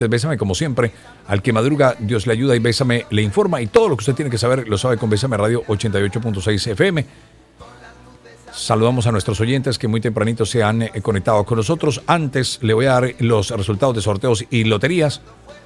Bésame, como siempre, al que madruga, Dios le ayuda y Bésame le informa, y todo lo que usted tiene que saber lo sabe con Bésame Radio 88.6 FM. Saludamos a nuestros oyentes que muy tempranito se han conectado con nosotros. Antes le voy a dar los resultados de sorteos y loterías.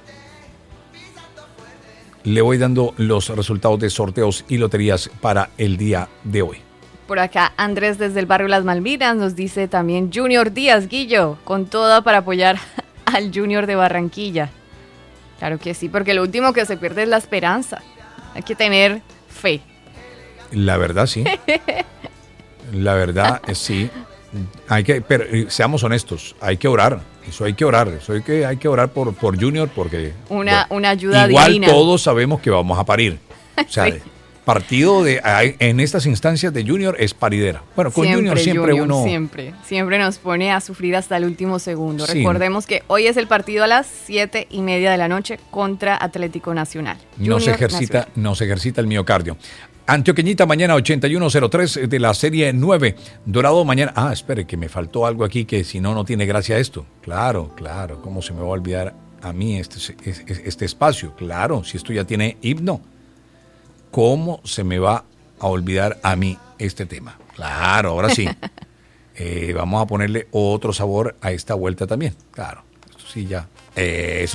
Le voy dando los resultados de sorteos y loterías para el día de hoy. Por acá Andrés desde el barrio Las Malvinas nos dice también Junior Díaz, Guillo, con toda para apoyar al Junior de Barranquilla. Claro que sí, porque lo último que se pierde es la esperanza. Hay que tener fe. La verdad, sí. La verdad, sí. Pero seamos honestos, hay que orar. Eso hay que orar. Hay que orar por Junior porque... Una ayuda igual divina. Igual todos sabemos que vamos a parir. O sea, sí. Partido en estas instancias de Junior es paridera. Bueno, con Junior siempre uno... Siempre nos pone a sufrir hasta el último segundo. Sí. Recordemos que hoy es el partido a las 7:30 de la noche contra Atlético Nacional. No se ejercita el miocardio. Antioqueñita mañana 8103 de la serie 9. Dorado mañana. Espere, que me faltó algo aquí que si no tiene gracia esto. Claro. ¿Cómo se me va a olvidar a mí este espacio? Claro, si esto ya tiene himno. ¿Cómo se me va a olvidar a mí este tema? Claro, ahora sí. Vamos a ponerle otro sabor a esta vuelta también. Claro, esto sí ya. Eso